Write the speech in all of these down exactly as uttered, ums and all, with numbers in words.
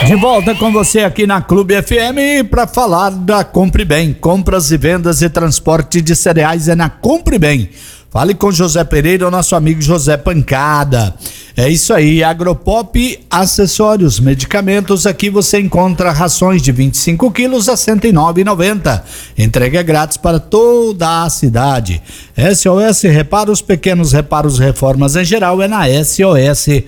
De volta com você aqui na Clube F M para falar da Compre Bem. Compras e vendas e transporte de cereais é na Compre Bem. Fale com José Pereira, o nosso amigo José Pancada. É isso aí, Agropop Acessórios, medicamentos, aqui você encontra rações de vinte e cinco quilos a cento e nove reais e noventa centavos. Entrega grátis para toda a cidade. S O S Reparos, pequenos reparos, reformas em geral, é na S O S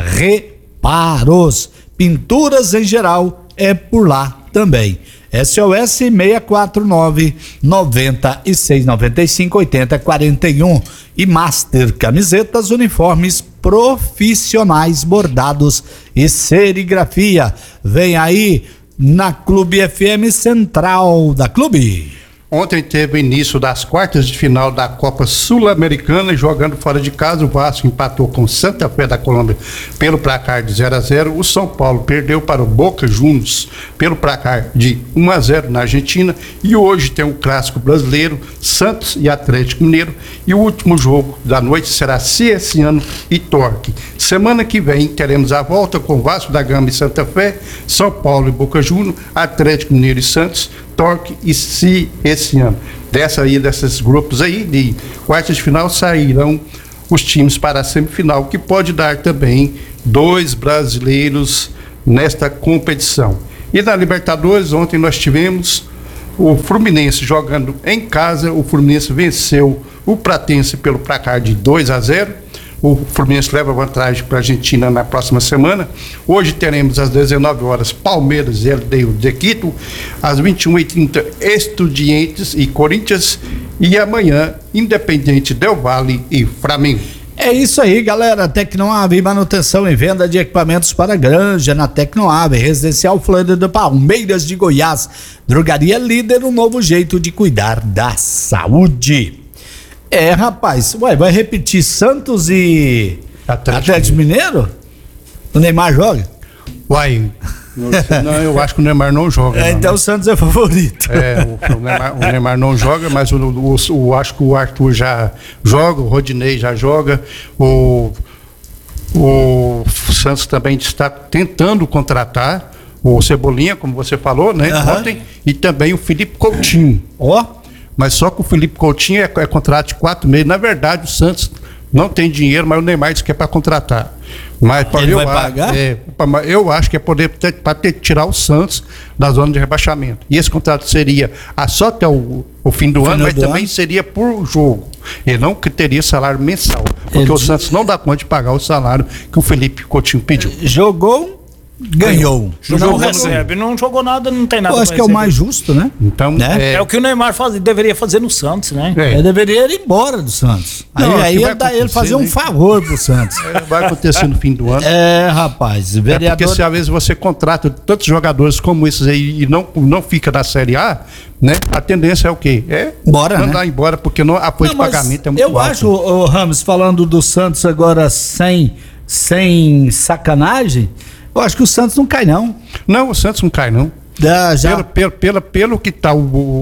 Reparos. Pinturas em geral é por lá também. S O S seis quatro nove, nove seis nove cinco, oito zero quatro um e Master Camisetas, uniformes profissionais, bordados e serigrafia. Vem aí na Clube F M, Central da Clube. Ontem teve o início das quartas de final da Copa Sul-Americana, jogando fora de casa. O Vasco empatou com Santa Fé da Colômbia pelo placar de zero a zero. O São Paulo perdeu para o Boca Juniors pelo placar de um a zero na Argentina. E hoje tem um clássico brasileiro, Santos e Atlético Mineiro. E o último jogo da noite será Cieciano e Torque. Semana que vem teremos a volta com Vasco da Gama e Santa Fé, São Paulo e Boca Juniors, Atlético Mineiro e Santos, Torque e Si esse ano. Dessa aí, desses grupos aí, de quartas de final, sairão os times para a semifinal, que pode dar também dois brasileiros nesta competição. E na Libertadores, ontem nós tivemos o Fluminense jogando em casa. O Fluminense venceu o Platense pelo placar de dois a zero. O Fluminense leva vantagem para a Argentina na próxima semana. Hoje teremos às dezenove horas Palmeiras e L D U de Quito, às vinte e uma e trinta Estudiantes e Corinthians, e amanhã Independente Del Valle e Flamengo. É isso aí, galera. Tecnoave, manutenção e venda de equipamentos para granja na Tecnoave, Residencial Florida, Palmeiras de Goiás. Drogaria Líder, um novo jeito de cuidar da saúde. É, rapaz, ué, vai repetir Santos e Atlético, Atlético Mineiro? O Neymar joga? Uai, não, eu acho que o Neymar não joga. É, não, então né? O Santos é favorito. É, o, o, Neymar, o Neymar não joga, mas o, o, o, acho que o Arthur já joga, o Rodinei já joga, o, o Santos também está tentando contratar o Cebolinha, como você falou, né, uhum. ontem, e também o Felipe Coutinho. Ó. Oh. Mas só que o Felipe Coutinho é, é contrato de quatro meses. Na verdade, o Santos não tem dinheiro, mas o Neymar disse que é para contratar. Mas ele eu, vai pagar? É, eu acho que é poder para tirar o Santos da zona de rebaixamento. E esse contrato seria a, só até o, o fim do ano, mas também ano? seria por jogo. Ele não teria salário mensal, porque ele... o Santos não dá conta de pagar o salário que o Felipe Coutinho pediu. Jogou. Ganhou. Não, não recebe, não jogou nada, não tem nada. Eu acho que é o mais justo, né? Então, né? É... é o que o Neymar faz, deveria fazer no Santos, né? É. Ele deveria ir embora do Santos. Não, aí aí dá ele fazer um favor pro Santos. É, vai acontecer no fim do ano. É, rapaz, vereador... É porque se às vezes você contrata tantos jogadores como esses aí e não, não fica na Série A, né? A tendência é o quê? É Bora, mandar né? embora, porque não, a folha de pagamento é muito eu alta. acho, o Ramos, falando do Santos agora sem, sem sacanagem, eu acho que o Santos não cai, não. Não, o Santos não cai, não. Ah, já. Pelo, pelo, pelo, pelo que está o,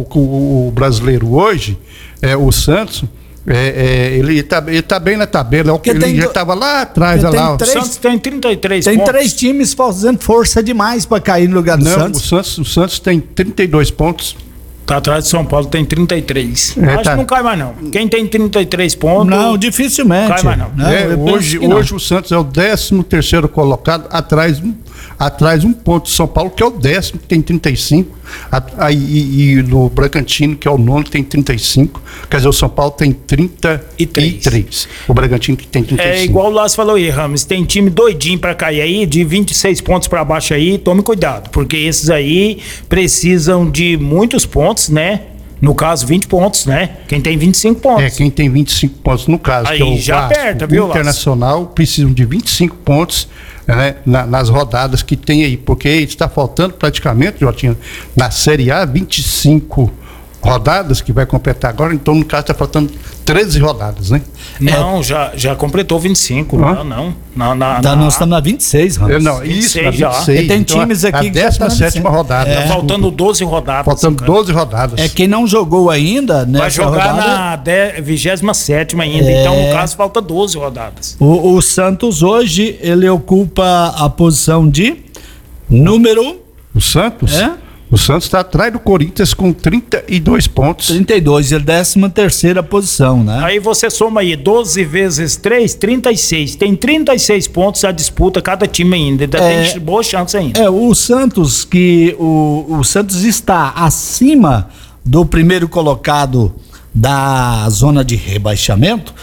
o, o brasileiro hoje, é, o Santos, é, é, ele está ele tá bem na tabela. Ele tem, já estava lá atrás. Lá, três, o Santos tem trinta e três tem pontos. Tem três times fazendo força demais para cair no lugar do não, Santos. O Santos. O Santos tem trinta e dois pontos. Tá atrás de São Paulo, tem trinta e três. É, Acho tá. que não cai mais, não. Quem tem trinta e três pontos. Não, dificilmente. Cai mais, não. não é, hoje hoje não. O Santos é o décimo terceiro colocado, atrás, atrás um ponto de São Paulo, que é o décimo, que tem trinta e cinco. Aí, e, e no Bragantino, que é o nono, que tem trinta e cinco. Quer dizer, o São Paulo tem trinta e três. O Bragantino que tem trinta e cinco. É igual o Lázaro falou aí, Ramos. Tem time doidinho pra cair aí, de vinte e seis pontos pra baixo aí. Tome cuidado, porque esses aí precisam de muitos pontos, né? No caso, vinte pontos, né? Quem tem vinte e cinco pontos. É, quem tem vinte e cinco pontos, no caso, aí que é o já Vasco, aperta, viu, o Internacional, precisam de vinte e cinco pontos, né, na, nas rodadas que tem aí, porque está faltando praticamente, Jotinha, na Série A, vinte e cinco rodadas que vai completar agora, então no caso está faltando treze rodadas, né? Não, é. já, já completou vinte e cinco, ah. não, não. Na, na, tá, na... Nós estamos na vinte e seis, Ramos. É, não, isso, na vinte e seis. E tem então, times aqui a décima sétima rodada. É. Tá faltando doze rodadas. Faltando doze rodadas. É quem não jogou ainda, né? Vai jogar rodada... na vigésima sétima ainda, é. Então no caso falta doze rodadas. O, o Santos hoje, ele ocupa a posição de Número? O Santos? É? O Santos está atrás do Corinthians com trinta e dois pontos. trinta e dois, é décima terceira posição, né? Aí você soma aí doze vezes três, trinta e seis. Tem trinta e seis pontos a disputa cada time ainda. Ainda É, tem boa chance ainda. É, o Santos, que o, o Santos está acima do primeiro colocado da zona de rebaixamento,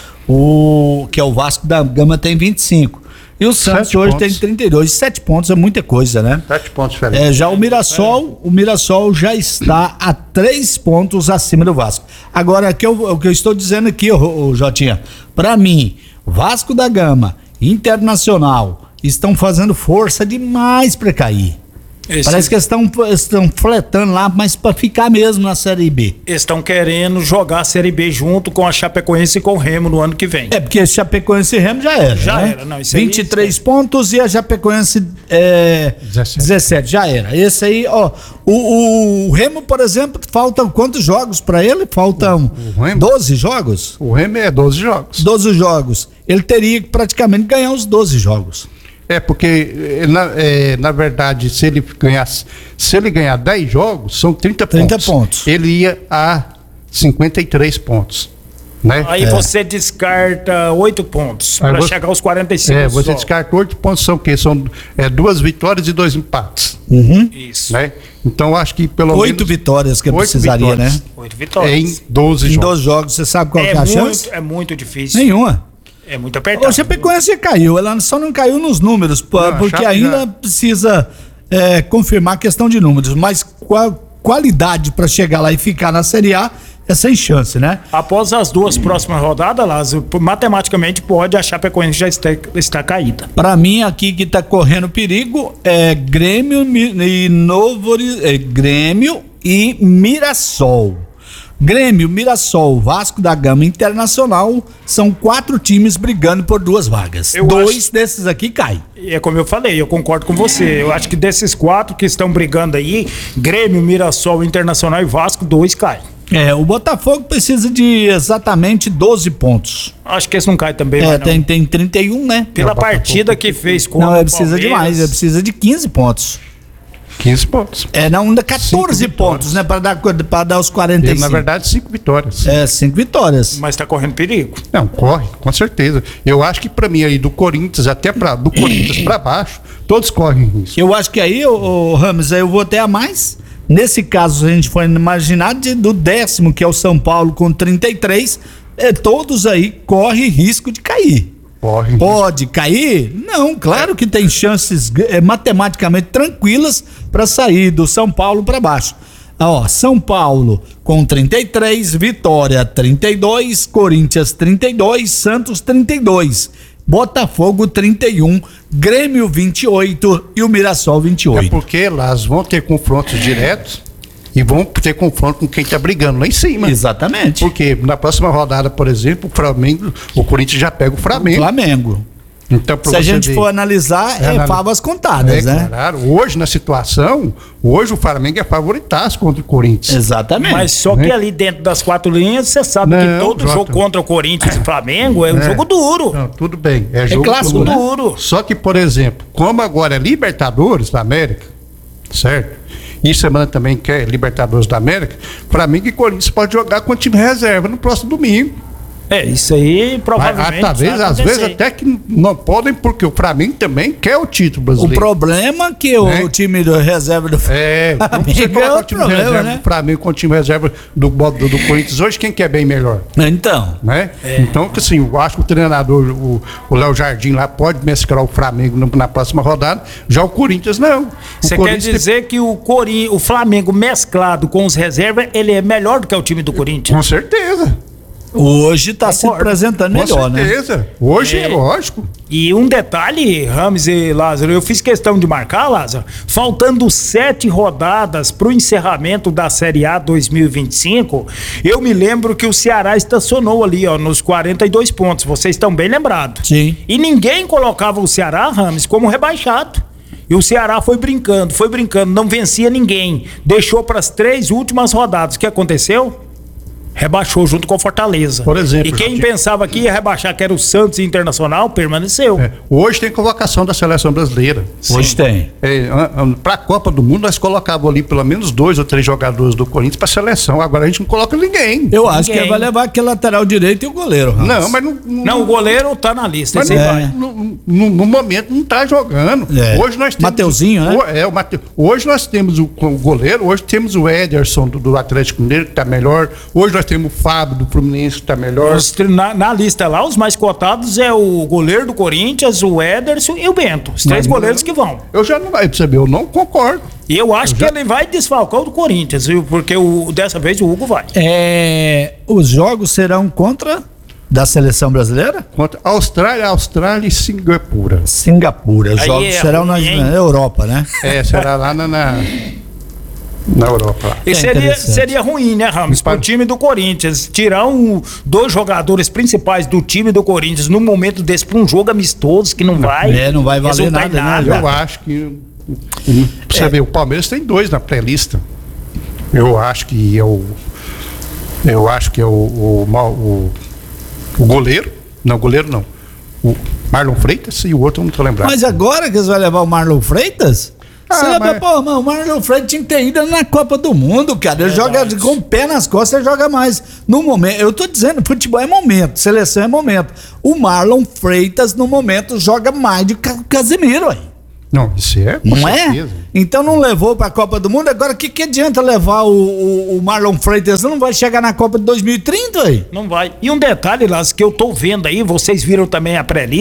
o, que é o Vasco da Gama, tem vinte e cinco. E o Santos Sete hoje pontos. tem trinta e dois. Sete pontos é muita coisa, né? Sete pontos diferentes. É, já o Mirassol, o Mirassol já está a três pontos acima do Vasco. Agora, que eu, o que eu estou dizendo aqui, ô, ô, Jotinha, pra mim, Vasco da Gama, Internacional, estão fazendo força demais pra cair. Esse- Parece que eles estão, estão fletando lá, mas pra ficar mesmo na Série B. Estão querendo jogar a Série B junto com a Chapecoense e com o Remo no ano que vem. É, porque Chapecoense e Remo já era, Já né? era, não, isso aí- vinte e três pontos e a Chapecoense é, dezessete. dezessete, já era. Esse aí, ó, o, o Remo, por exemplo, faltam quantos jogos pra ele? Faltam O Remo? doze jogos? O Remo é doze jogos. doze jogos. Ele teria que praticamente ganhar os doze jogos. É, porque, eh, na, eh, na verdade, se ele ganhasse, se ele ganhar dez jogos, são trinta, trinta pontos. pontos. Ele ia a cinquenta e três pontos. Né? Aí você descarta oito pontos Aí para você- chegar aos quarenta e cinco. É, você só. descarta oito pontos, são o quê? São é, duas vitórias e dois empates. Isso. Né? Então, acho que pelo Oito menos. vitórias que eu oito precisaria, vitórias. né? Oito É, vitórias. em doze Em jogos. doze jogos, você sabe qual É, que é a muito, chance? é muito difícil. Nenhuma. É muito O apertado. Chapecoense caiu, ela só não caiu nos números, pô, Não, a porque Chape ainda já- precisa é, confirmar a questão de números, mas qual qualidade para chegar lá e ficar na Série A é sem chance, né? Após as duas próximas rodadas, Lázaro, matematicamente pode a Chapecoense já está, está caída. Para mim aqui que tá correndo perigo é Grêmio Mi- e Novo Hori- é, Grêmio e Mirassol. Grêmio, Mirassol, Vasco da Gama, Internacional, são quatro times brigando por duas vagas. Eu Dois acho- desses aqui caem. E é como eu falei, eu concordo com você. Eu acho que desses quatro que estão brigando aí, Grêmio, Mirassol, Internacional e Vasco, dois caem. É, o Botafogo precisa de exatamente doze pontos. Acho que esse não cai também, É, mas não. tem, tem trinta e um, né? Pela É, o Botafogo partida que fez com Não, o ele precisa de Palmeiras. mais, ele precisa de quinze pontos. quinze pontos. É, não, ainda quatorze Cinco pontos, né? Pra dar, pra dar os quarenta e Ele, cinco. na verdade, cinco vitórias. É, cinco vitórias. Mas tá correndo perigo. Não, corre, com certeza. Eu acho que pra mim aí do Corinthians até pra, do Corinthians pra baixo, todos correm isso. Eu acho que aí, ô, ô, Ramos, aí eu vou até a mais. Nesse caso, a gente foi imaginar de- do décimo, que é o São Paulo, com trinta e três, é, todos aí correm risco de cair. Corre. Pode cair? Não, claro que tem chances é, matematicamente tranquilas para sair do São Paulo para baixo. Ó, São Paulo com trinta e três, Vitória trinta e dois, Corinthians trinta e dois, Santos trinta e dois, Botafogo trinta e um, Grêmio vinte e oito e o Mirassol vinte e É oito. porque lá elas vão ter confrontos diretos e vão ter confronto com quem tá brigando lá em cima. Exatamente. Porque na próxima rodada, por exemplo, o Flamengo, o Corinthians já pega o Flamengo. Flamengo. Então, pra Se a você gente ver- for analisar, é, É, anal- favas contadas, É, né? claro. Hoje, na situação, hoje o Flamengo é favoritaço contra o Corinthians. Exatamente. Mas só Né? que ali dentro das quatro linhas, você sabe que Não, todo Jota. jogo contra o Corinthians e Flamengo é um É. jogo duro. Não, tudo bem. É, jogo clássico, duro. né? Duro. Só que, por exemplo, como agora é Libertadores da América, certo? E semana também que é Libertadores da América, Flamengo e Corinthians pode jogar com o time reserva no próximo domingo. É, isso aí Mas, provavelmente. talvez, vai às vezes, acontecer. até que não podem, porque o Flamengo também quer o título O brasileiro. problema é que o, Né? o time do reserva do É, vamos você Flamengo é colocar o outro time problema, reserva né? do Flamengo com o time reserva do, do, do Corinthians hoje, quem quer bem melhor? Então, Né? É. Então, que assim, eu acho que o treinador, o o Léo Jardim lá, pode mesclar o Flamengo no- na próxima rodada, já o Corinthians não. O Você quer Corinthians dizer que o, Corin... o Flamengo mesclado com os reservas, ele é melhor do que o time do tem- Corinthians? Com certeza. hoje tá se Concordo. apresentando Com melhor, né? certeza. Hoje é, É. lógico. E um detalhe, Rames e Lázaro, eu fiz questão de marcar, Lázaro, faltando sete rodadas para o encerramento da Série A dois mil e vinte e cinco, eu me lembro que o Ceará estacionou ali, ó, nos quarenta e dois pontos. Vocês estão bem lembrados. Sim. E ninguém colocava o Ceará, Rames, como rebaixado. E o Ceará foi brincando, foi brincando, não vencia ninguém. Deixou para as três últimas rodadas. O que aconteceu? rebaixou junto com o Fortaleza. Por exemplo, E quem gente- pensava que ia rebaixar, que era o Santos Internacional, permaneceu. É, hoje tem convocação da seleção brasileira. Hoje tem. É, para a Copa do Mundo, nós colocávamos ali pelo menos dois ou três jogadores do Corinthians para seleção. Agora a gente não coloca ninguém. Eu acho Ninguém. que vai levar aquele lateral direito e o goleiro. Ramos. Não, mas não. Não, o goleiro tá na lista. Mas Esse não- aí vai. no, no- no momento não está jogando. É. Hoje nós temos. Mateuzinho, né? o- É, o Mate, hoje nós temos o, o goleiro, hoje temos o Ederson do, do Atlético Mineiro, que está melhor. Hoje nós temos o Fábio do Fluminense, que está melhor. Os- Na, na lista lá, os mais cotados é o goleiro do Corinthians, o Ederson e o Bento. Os três goleiros que vão. Eu já não. Aí, pra você ver, eu não concordo. E eu acho que ele vai desfalcar o do Corinthians, viu? Porque o, dessa vez o Hugo vai. É, os jogos serão contra da seleção brasileira? Contra Austrália, Austrália e Singapura. Singapura. Os Aí jogos é serão na, ruim, hein? na Europa, né? É, será lá na, na, na Europa. Lá. E É seria, interessante. seria ruim, né, Ramos? Para o time do Corinthians. Tirar um, dois jogadores principais do time do Corinthians no momento desse para um jogo amistoso que não vai. É, não vai valer resultar em nada, né, Eu acho que. Pra você ver, o Palmeiras tem dois na pré-lista. Eu acho que é o. Eu acho que é o. O, o, o goleiro. Não, goleiro não. O Marlon Freitas e o outro eu não tô lembrado. Mas agora que eles vão levar o Marlon Freitas? Ah, Você lembra, mas- pô, mano, o Marlon Freitas tinha que ter ido na Copa do Mundo, cara. Ele joga com o pé nas costas, ele joga mais. No momento, eu tô dizendo, futebol é momento, seleção é momento. O Marlon Freitas, no momento, joga mais do que o Casemiro, aí. Não, isso é. Com Não é? certeza. Então não levou pra Copa do Mundo. Agora, o que, que adianta levar o, o- o Marlon Freitas? Não vai chegar na Copa de dois mil e trinta, aí? Não vai. E um detalhe, Lázaro, que eu tô vendo aí, vocês viram também a pré-lista.